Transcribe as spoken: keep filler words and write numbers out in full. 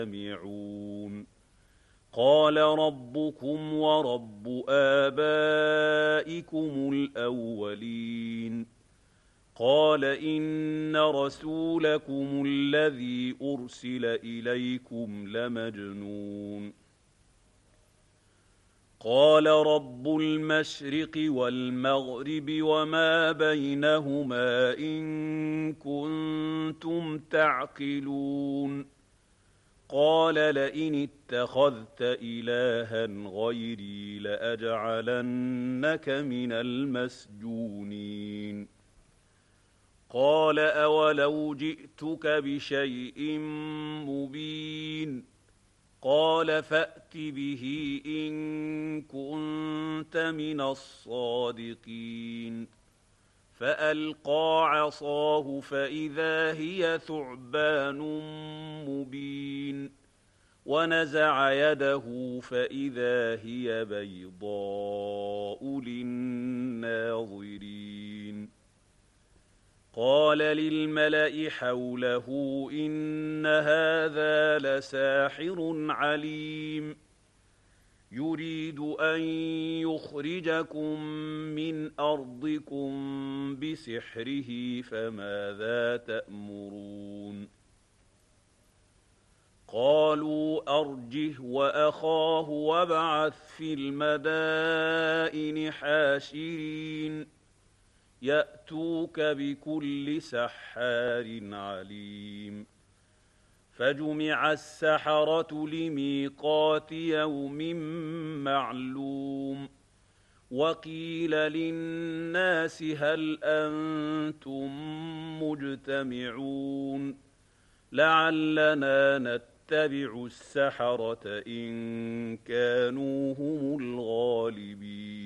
يستمعون قال ربكم ورب آبائكم الأولين قال إن رسولكم الذي أرسل إليكم لمجنون قال رب المشرق والمغرب وما بينهما إن كنتم تعقلون قال لئن اتخذت إلها غيري لأجعلنك من المسجونين قال أولو جئتك بشيء مبين قال فأت به إن كنت من الصادقين فألقى عصاه فإذا هي ثعبان مبين ونزع يده فإذا هي بيضاء للناظرين قال للملأ حوله إن هذا لساحر عليم يريد أن يخرجكم من أرضكم بسحره فماذا تأمرون قالوا أرجه وأخاه وابعث في المدائن حاشرين يأتوك بكل سحار عليم فجمع السحرة لميقات يوم معلوم وقيل للناس هل أنتم مجتمعون لعلنا نتبع السحرة إن كانوا هم الغالبين